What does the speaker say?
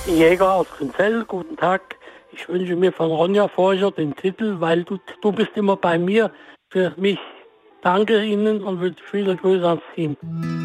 Jäger aus Grünzell, guten Tag. Ich wünsche mir von Ronja Forscher den Titel, weil du bist immer bei mir. Für mich danke Ihnen und wünsche viele Grüße ans Team.